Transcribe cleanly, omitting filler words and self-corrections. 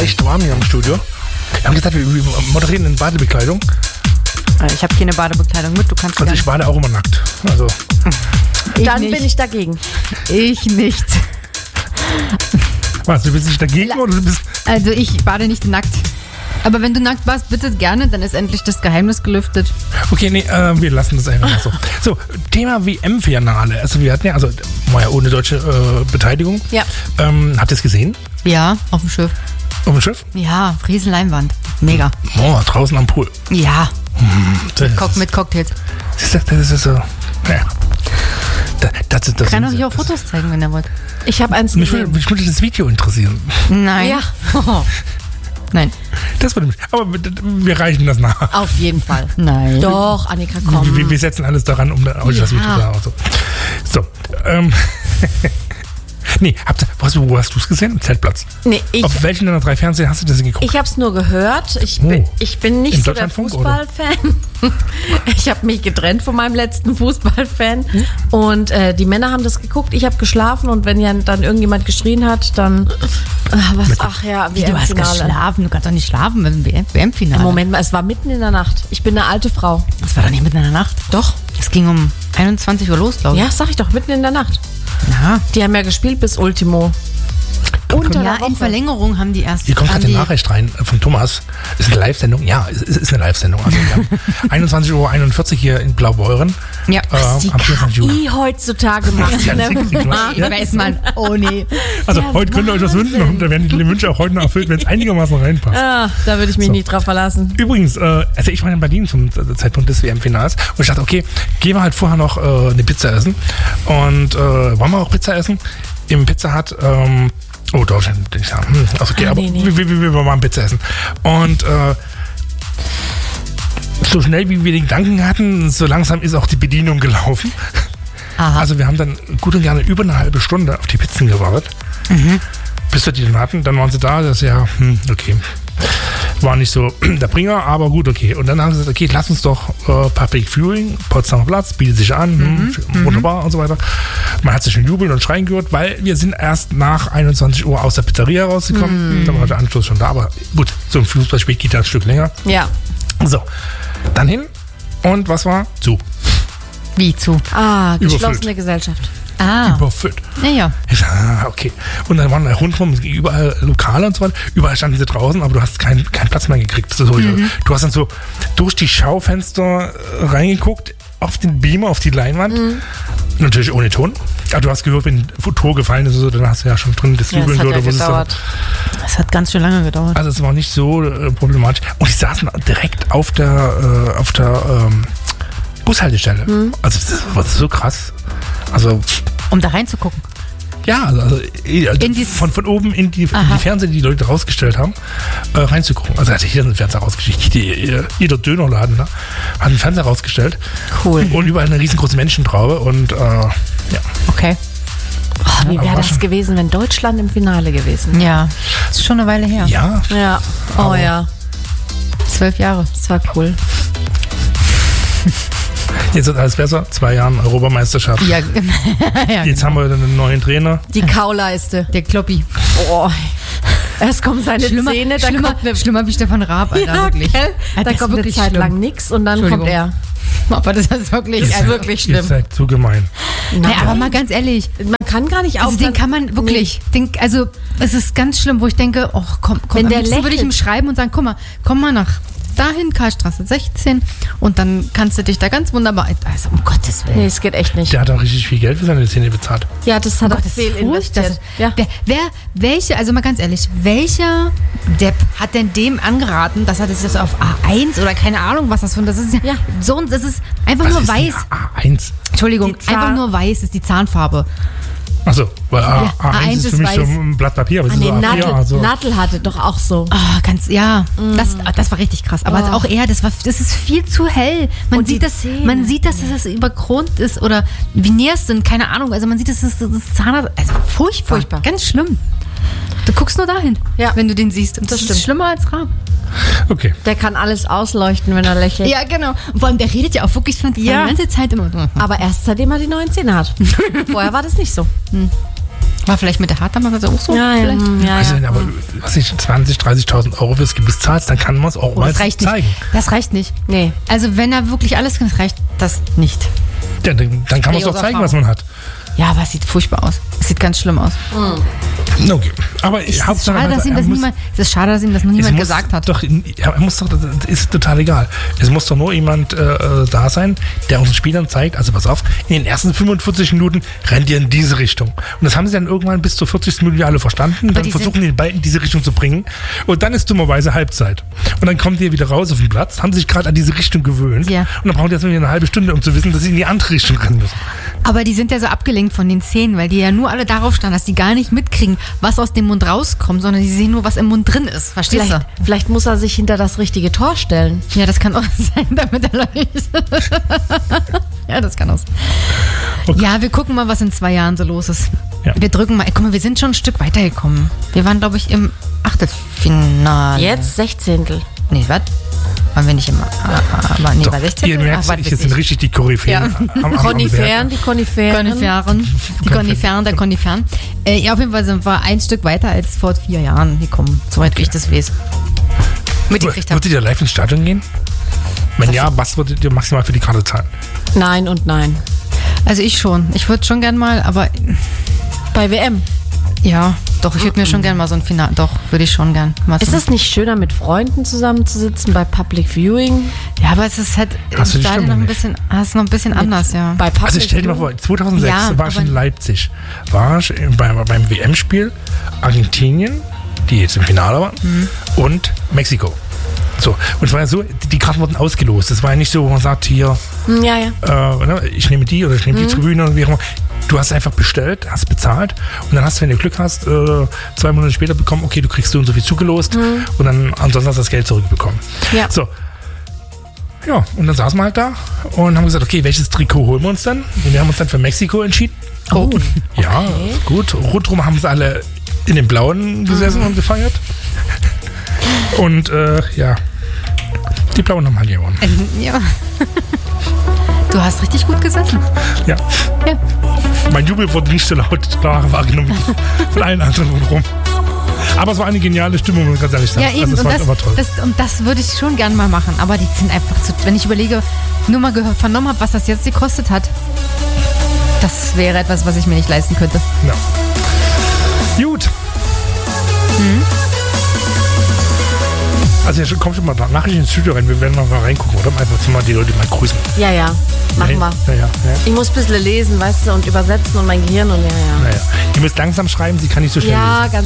echt warm hier im Studio. Wir haben gesagt, wir moderieren in Badebekleidung. Ich habe keine Badebekleidung mit, du kannst Also ich bade auch immer nackt. Also Dann bin ich dagegen. Ich nicht. was, du bist nicht dagegen oder du bist... Also ich bade nicht nackt. Aber wenn du nackt warst, bitte gerne, dann ist endlich das Geheimnis gelüftet. Okay, nee, wir lassen das einfach mal so. So, Thema WM-Finale. Also wir hatten ja, also war ja ohne deutsche Beteiligung. Ja. Habt ihr es gesehen? Ja, auf dem Schiff. Auf dem Schiff? Ja, Riesenleinwand. Mega. Oh, draußen am Pool. Ja, Das mit Cocktails. das ist so... Ja. Das Kann euch auch Fotos zeigen, wenn ihr wollt. Ich habe eins Mich gesehen. würde das Video interessieren. Nein. Ja, Nein. Das würde mich... Aber wir reichen das nach. auf jeden Fall. Nein. Doch, Annika, komm. Wir setzen alles daran, um euch das Video zu sagen. So. Nee, wo hast du es gesehen? Im Zeltplatz. Nee, Auf welchen deiner 3 Fernseher hast du das geguckt? Ich habe es nur gehört. Ich bin nicht Im so der Deutschlandfunk, Fußballfan. Ich habe mich getrennt von meinem letzten Fußballfan. Und die Männer haben das geguckt. Ich habe geschlafen. Und wenn ja dann irgendjemand geschrien hat, dann... Ach ja, Wie, du hast geschlafen? Du kannst doch nicht schlafen mit dem WM-Finale. Moment mal, es war mitten in der Nacht. Ich bin eine alte Frau. Das war doch nicht mitten in der Nacht. Doch. Es ging um 21 Uhr los, glaube ich. Ja, sag ich doch, mitten in der Nacht. Ja. Die haben ja gespielt bis Ultimo. Unter Ja, der Woche. in Verlängerung haben die erst... Hier kommt gerade haben eine Nachricht rein von Thomas. Ist eine Live-Sendung? Ja, es ist eine Live-Sendung. Also wir haben 21:41 Uhr hier in Blaubeuren. Ja. Die am 24. Juli. KI heutzutage macht. Ja, das Ne? kriegt man. Ich weiß man, oh nee. Also Der heute könnt ihr euch das wünschen und da werden die Wünsche auch heute noch erfüllt, wenn es einigermaßen reinpasst. Ah, da würde ich mich nicht drauf verlassen. Übrigens, also ich war in Berlin zum Zeitpunkt des WM-Finals und ich dachte, okay, gehen wir halt vorher noch eine Pizza essen. Und wollen wir auch Pizza essen? Im Pizza Hut, oh, Deutschland, ich sagen. Also okay, aber nee. wir machen Pizza essen. Und so schnell wie wir den Gedanken hatten, so langsam ist auch die Bedienung gelaufen. Aha. Also wir haben dann gut und gerne über eine halbe Stunde auf die Pizzen gewartet. Bis wir die dann hatten, dann waren sie da, das ist ja, okay. War nicht so der Bringer, aber gut, okay. Und dann haben sie gesagt, okay, lass uns doch Public Viewing, Potsdamer Platz, bietet sich an, wunderbar und so weiter. Man hat sich schon jubeln und schreien gehört, weil wir sind erst nach 21 Uhr aus der Pizzeria rausgekommen. Da war der Anschluss schon da, aber gut, so ein Fußballspiel geht ja ein Stück länger. Ja. So, dann hin und was war? Zu. Wie zu? Ah, geschlossene Überfüllt. Gesellschaft. Ah. Überfüllt. Naja. Ich sag, okay. Und dann waren da rundherum überall Lokale und so weiter. Überall standen sie draußen, aber du hast keinen Platz mehr gekriegt. So, du hast dann so durch die Schaufenster reingeguckt, auf den Beamer, auf die Leinwand. Natürlich ohne Ton. Aber du hast gehört, wenn ein Tor gefallen ist, so, dann hast du ja schon drin das Ja, Jubeln das hat ja gehört. gedauert. Das hat ganz schön lange gedauert. Also es war nicht so problematisch. Und die saßen direkt auf der Bushaltestelle. Also das war so krass. Also Um da reinzugucken. ja, also von oben in die Fernseher, die die Leute rausgestellt haben, reinzugucken. Also hatte jeder einen Fernseher rausgestellt. Jeder Dönerladen da hat einen Fernseher rausgestellt. Cool. Und überall eine riesengroße Menschentraube. Und ja. Okay. Wie Aber wäre war das schon- gewesen, wenn Deutschland im Finale gewesen wäre? Ja. Das ist schon eine Weile her. Ja, Ja. Oh Aber- ja. 12 Jahre. Das war cool. jetzt wird alles besser. 2 Jahren Europameisterschaft. Ja, ja Jetzt haben wir einen neuen Trainer. Die Kauleiste. der Kloppi. Oh. Erst kommen seine Zähne, dann kommt eine... schlimmer wie Stefan Raab, Alter, Ja, wirklich. gell? Ja, Da das ist kommt eine wirklich Zeit schlimm. lang nichts und dann kommt Entschuldigung. er. Aber das ist wirklich... Ist also, wirklich Ihr schlimm. seid zu gemein. naja, aber mal ganz ehrlich, Man kann gar nicht also aufhören. den kann man wirklich, also es ist ganz schlimm, wo ich denke, oh komm, Wenn am der liebsten würde ich lächelt. ihm schreiben und sagen, komm mal nach dahin, Karlstraße 16 und dann kannst du dich da ganz wunderbar, also um Gottes Willen. Nee, es geht echt nicht. Der hat auch richtig viel Geld für seine Zähne bezahlt. Ja, das hat er Das viel ist investiert. Ja. Welche, also mal ganz ehrlich, welcher Depp hat denn dem angeraten, dass er das jetzt auf A1 oder keine Ahnung, was das für das ist? Ja. So, das ist einfach Was nur ist weiß. denn A1? Entschuldigung, Die Zahn- einfach nur weiß ist die Zahnfarbe. Achso, weil A1 A1 ist ist für mich so weiß. ein Blatt Papier, aber es ist so Nee, A4. Also. Nadel hatte doch auch so. Ja, das war richtig krass. Aber auch er, das ist viel zu hell. Man Und die sieht, dass das übergrund ist oder Veneers sind, keine Ahnung. Also man sieht, dass das Zahnarzt, also furchtbar, ganz schlimm. Du guckst nur dahin, Ja. wenn du den siehst. Und das stimmt. ist schlimmer als Raab. Okay. Der kann alles ausleuchten, wenn er lächelt. Ja, genau. Und vor allem, der redet ja auch wirklich von die ganze Zeit immer. Aber erst seitdem er die neuen Zähne hat. Vorher war das nicht so. War vielleicht mit der Hart damals auch so? Ja. Also, aber was ich 20.000, 30.000 Euro fürs Gebiss zahlst, dann kann man es auch mal zeigen. Das reicht nicht. Nee. Also wenn er wirklich alles kann, reicht das nicht. Ja, dann kann man es doch zeigen, was man hat. Ja, aber es sieht furchtbar aus. Es sieht ganz schlimm aus. Okay. Aber Es ist schade, dass ihm das noch niemand gesagt hat. Doch, das ist total egal. Es muss doch nur jemand da sein, der unseren Spielern zeigt, also pass auf, in den ersten 45 Minuten rennt ihr in diese Richtung. Und das haben sie dann irgendwann bis zur 40. Minute alle verstanden. Und dann versuchen die den Ball in diese Richtung zu bringen. Und dann ist dummerweise Halbzeit. Und dann kommt ihr wieder raus auf den Platz, haben sich gerade an diese Richtung gewöhnt. Ja. Und dann brauchen die jetzt wieder eine halbe Stunde, um zu wissen, dass sie in die andere Richtung rennen müssen. Aber die sind ja so abgelenkt von den Szenen, weil die ja nur alle darauf standen, dass die gar nicht mitkriegen, was aus dem Mund rauskommt, sondern die sehen nur, was im Mund drin ist. Verstehst du? Vielleicht muss er sich hinter das richtige Tor stellen. Ja, das kann auch sein, damit er läuft. Ja, das kann auch sein. Okay. Ja, wir gucken mal, was in 2 Jahren so los ist. Ja. Wir drücken mal. Guck mal, wir sind schon ein Stück weitergekommen. Wir waren, glaube ich, im Achtelfinale. Jetzt 16. Nee, was? Waren wir nicht im... bei 16. Ihr merkt, jetzt sind richtig die Koryphäen. Ja. Koniferen. Die Koniferen der Koniferen. Ja, auf jeden Fall sind wir ein Stück weiter als vor 4 Jahren gekommen, soweit ich das weiß. Mitgekriegt habe. Würdet ihr live ins Stadion gehen? Wenn ja, was würdet ihr maximal für die Karte zahlen? Nein und nein. Also ich schon. Ich würde schon gern mal, aber... Bei WM? Ja, doch, ich würde mir schon gern mal so ein Finale... Doch, würde ich schon gern. Ist es nicht schöner, mit Freunden zusammenzusitzen bei Public Viewing? Ja, aber es ist halt im Stadion noch ein bisschen anders, ja. Bei Public also stell dir mal vor, 2006 war ich in Leipzig. War ich beim WM-Spiel Argentinien, die jetzt im Finale waren, und Mexiko. So, und es war ja so, die Karten wurden ausgelost. Das war ja nicht so, wo man sagt, hier, ich nehme die oder ich nehme die Tribüne oder wie auch immer. Du hast einfach bestellt, hast bezahlt und dann hast du, wenn du Glück hast, 2 Monate später bekommen, okay, du kriegst so und so viel zugelost und dann ansonsten hast du das Geld zurückbekommen. Ja. So. Ja, und dann saßen wir halt da und haben gesagt, okay, welches Trikot holen wir uns dann? Und wir haben uns dann für Mexiko entschieden. Oh. Ja, gut. Rundherum haben sie alle in den Blauen gesessen und gefeiert. Und die Blauen haben halt gewonnen. Ja. Du hast richtig gut gesessen. Ja. Mein Jubel wurde nicht so laut wahrgenommen wie von allen anderen rundherum. Aber es war eine geniale Stimmung, muss ich ganz ehrlich sagen. Ja, eben. Also, das war toll. Das würde ich schon gern mal machen. Aber die sind einfach zu... Wenn ich überlege, nur mal vernommen habe, was das jetzt gekostet hat, das wäre etwas, was ich mir nicht leisten könnte. Ja. Gut. Also komm schon mal Nachrichten ins Studio rein, wir werden mal reingucken, oder? Einfach mal die Leute mal grüßen. Ja, machen wir. Ja. Ich muss ein bisschen lesen, weißt du, und übersetzen und mein Gehirn und ja. Ihr müsst langsam schreiben, sie kann nicht so schnell lesen. Ganz